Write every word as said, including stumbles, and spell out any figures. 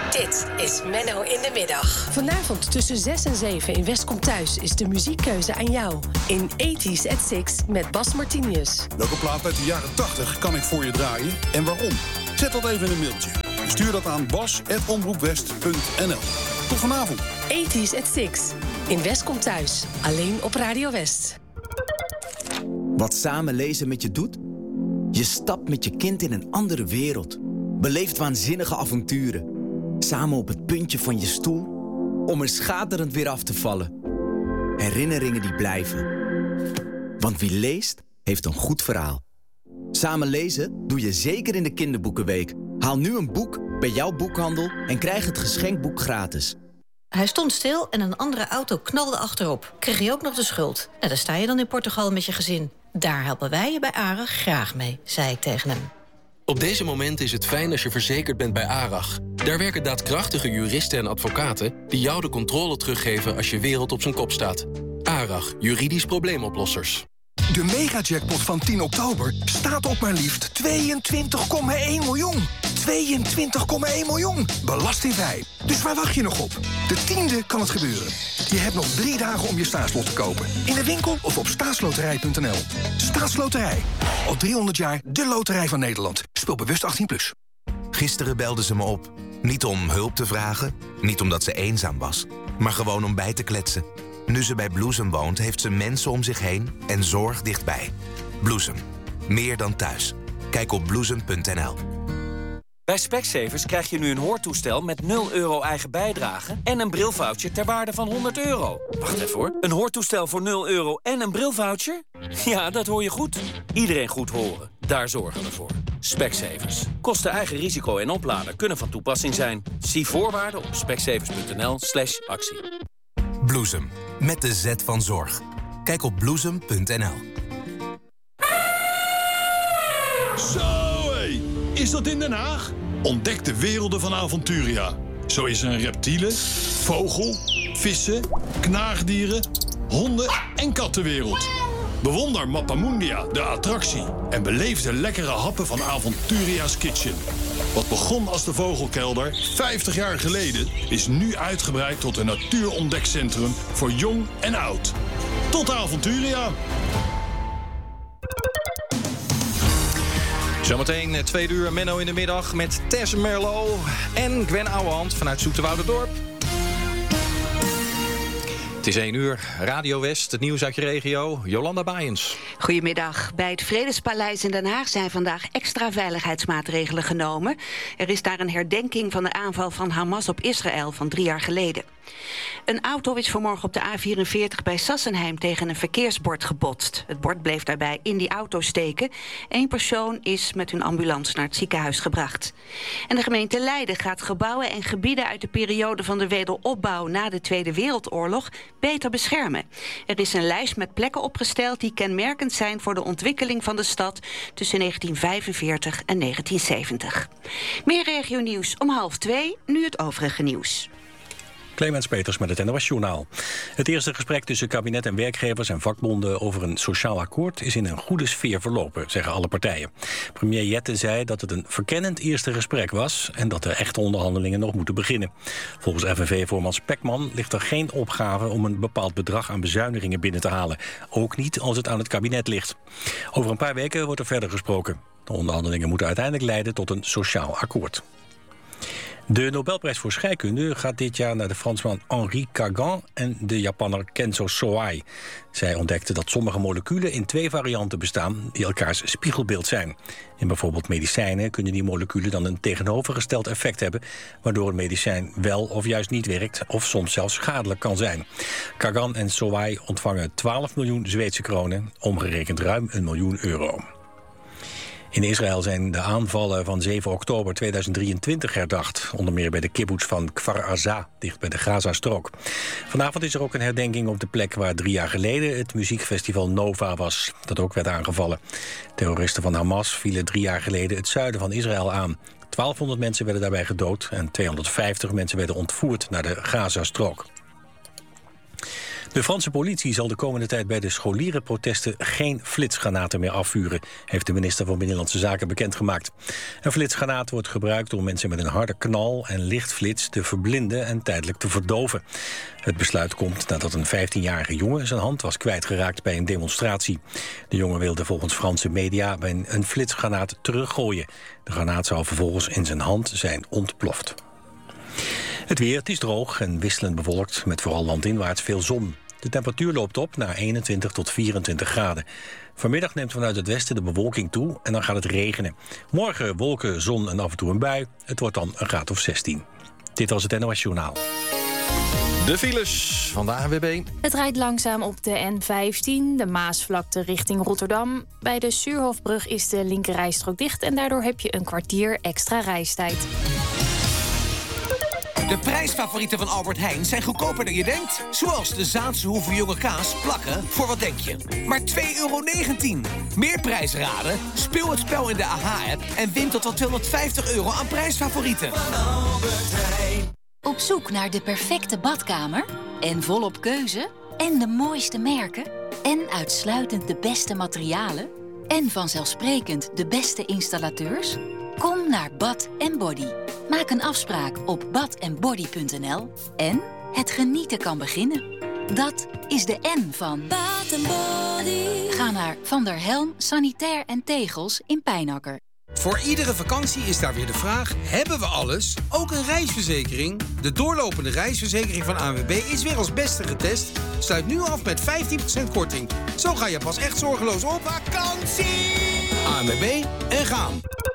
Dit is Menno in de Middag. Vanavond tussen zes en zeven in West Komt Thuis is de muziekkeuze aan jou. In eighties at six met Bas Martinius. Welke plaat uit de jaren tachtig kan ik voor je draaien en waarom? Zet dat even in een mailtje. Stuur dat aan bas at omroepwest punt n l. Tot vanavond. eighties at six in West Komt Thuis. Alleen op Radio West. Wat samen lezen met je doet? Je stapt met je kind in een andere wereld. Beleeft waanzinnige avonturen. Samen op het puntje van je stoel, om er schaterend weer af te vallen. Herinneringen die blijven. Want wie leest, heeft een goed verhaal. Samen lezen doe je zeker in de kinderboekenweek. Haal nu een boek bij jouw boekhandel en krijg het geschenkboek gratis. Hij stond stil en een andere auto knalde achterop. Kreeg je ook nog de schuld. Nou, daar sta je dan in Portugal met je gezin. Daar helpen wij je bij ARAG graag mee, zei ik tegen hem. Op deze moment is het fijn als je verzekerd bent bij ARAG. Daar werken daadkrachtige juristen en advocaten die jou de controle teruggeven als je wereld op zijn kop staat. ARAG, juridisch probleemoplossers. De megajackpot van tien oktober staat op maar liefst tweeëntwintig komma één miljoen. tweeëntwintig komma één miljoen. Belastingvrij. Dus waar wacht je nog op? De tiende kan het gebeuren. Je hebt nog drie dagen om je staatslot te kopen. In de winkel of op staatsloterij punt n l. Staatsloterij. Al driehonderd jaar de loterij van Nederland. Speel bewust achttien plus. Gisteren belde ze me op. Niet om hulp te vragen, niet omdat ze eenzaam was, maar gewoon om bij te kletsen. Nu ze bij Bloesem woont, heeft ze mensen om zich heen en zorg dichtbij. Bloesem. Meer dan thuis. Kijk op bloesem punt n l. Bij Specsavers krijg je nu een hoortoestel met nul euro eigen bijdrage en een brilvoucher ter waarde van honderd euro. Wacht even hoor. Een hoortoestel voor nul euro en een brilvoucher? Ja, dat hoor je goed. Iedereen goed horen. Daar zorgen we voor. Specsavers. Kosten eigen risico en oplader kunnen van toepassing zijn. Zie voorwaarden op specsavers punt n l slash actie. Bloesem. Met de Z van zorg. Kijk op bloesem punt n l. Zo, hé. Is dat in Den Haag? Ontdek de werelden van Avonturia. Zo is er een reptielen, vogel, vissen, knaagdieren, honden- en kattenwereld. Bewonder Mappamundia, de attractie. En beleef de lekkere happen van Avonturia's Kitchen. Wat begon als de vogelkelder vijftig jaar geleden, is nu uitgebreid tot een natuurontdekcentrum voor jong en oud. Tot Avonturia! Zometeen tweede uur Menno in de Middag met Tess Merlo en Gwen Ouwehand vanuit Zoeterwouderdorp. Het is één uur, Radio West, het nieuws uit je regio, Jolanda Baaiens. Goedemiddag. Bij het Vredespaleis in Den Haag zijn vandaag extra veiligheidsmaatregelen genomen. Er is daar een herdenking van de aanval van Hamas op Israël van drie jaar geleden. Een auto is vanmorgen op de A vierenveertig bij Sassenheim tegen een verkeersbord gebotst. Het bord bleef daarbij in die auto steken. Eén persoon is met hun ambulance naar het ziekenhuis gebracht. En de gemeente Leiden gaat gebouwen en gebieden uit de periode van de wederopbouw na de Tweede Wereldoorlog beter beschermen. Er is een lijst met plekken opgesteld die kenmerkend zijn voor de ontwikkeling van de stad tussen negentien vijfenveertig en negentien zeventig. Meer regionieuws om half twee, nu het overige nieuws. Clemens Peters met het N O S-journaal. Het eerste gesprek tussen kabinet en werkgevers en vakbonden over een sociaal akkoord is in een goede sfeer verlopen, zeggen alle partijen. Premier Jette zei dat het een verkennend eerste gesprek was en dat de echte onderhandelingen nog moeten beginnen. Volgens F N V-voorman Spekman ligt er geen opgave om een bepaald bedrag aan bezuinigingen binnen te halen. Ook niet als het aan het kabinet ligt. Over een paar weken wordt er verder gesproken. De onderhandelingen moeten uiteindelijk leiden tot een sociaal akkoord. De Nobelprijs voor scheikunde gaat dit jaar naar de Fransman Henri Kagan en de Japanner Kenzo Soai. Zij ontdekten dat sommige moleculen in twee varianten bestaan die elkaars spiegelbeeld zijn. In bijvoorbeeld medicijnen kunnen die moleculen dan een tegenovergesteld effect hebben, waardoor een medicijn wel of juist niet werkt of soms zelfs schadelijk kan zijn. Kagan en Soai ontvangen twaalf miljoen Zweedse kronen, omgerekend ruim een miljoen euro. In Israël zijn de aanvallen van zeven oktober tweeduizend drieëntwintig herdacht. Onder meer bij de kibbutz van Kfar Aza, dicht bij de Gazastrook. Vanavond is er ook een herdenking op de plek waar drie jaar geleden het muziekfestival Nova was, dat ook werd aangevallen. Terroristen van Hamas vielen drie jaar geleden het zuiden van Israël aan. twaalfhonderd mensen werden daarbij gedood en tweehonderdvijftig mensen werden ontvoerd naar de Gazastrook. De Franse politie zal de komende tijd bij de scholierenprotesten geen flitsgranaten meer afvuren, heeft de minister van Binnenlandse Zaken bekendgemaakt. Een flitsgranaat wordt gebruikt om mensen met een harde knal en lichtflits te verblinden en tijdelijk te verdoven. Het besluit komt nadat een vijftienjarige jongen zijn hand was kwijtgeraakt bij een demonstratie. De jongen wilde volgens Franse media bij een flitsgranaat teruggooien. De granaat zou vervolgens in zijn hand zijn ontploft. Het weer, het is droog en wisselend bewolkt, met vooral landinwaarts veel zon. De temperatuur loopt op naar eenentwintig tot vierentwintig graden. Vanmiddag neemt vanuit het westen de bewolking toe en dan gaat het regenen. Morgen wolken, zon en af en toe een bui. Het wordt dan een graad of zestien. Dit was het N O S Journaal. De files van de A N W B. Het rijdt langzaam op de N vijftien, de Maasvlakte richting Rotterdam. Bij de Suurhofbrug is de linkerrijstrook dicht en daardoor heb je een kwartier extra reistijd. De prijsfavorieten van Albert Heijn zijn goedkoper dan je denkt. Zoals de Zaanse Hoeve jonge kaas plakken voor wat denk je? Maar twee euro negentien. Meer prijs raden? Speel het spel in de A H-app en win tot wel tweehonderdvijftig euro aan prijsfavorieten. Op zoek naar de perfecte badkamer? En volop keuze? En de mooiste merken? En uitsluitend de beste materialen? En vanzelfsprekend de beste installateurs? Kom naar Bath en Body. Maak een afspraak op bath and body punt n l en het genieten kan beginnen. Dat is de N van Bath and Body. Ga naar Van der Helm Sanitair en Tegels in Pijnakker. Voor iedere vakantie is daar weer de vraag, hebben we alles? Ook een reisverzekering? De doorlopende reisverzekering van A N W B is weer als beste getest. Sluit nu af met vijftien procent korting. Zo ga je pas echt zorgeloos op vakantie. A N W B en gaan.